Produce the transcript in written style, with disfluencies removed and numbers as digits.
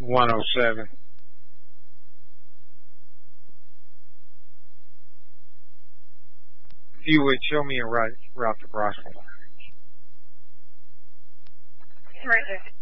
107. If you would show me a route to Brosville. Right there.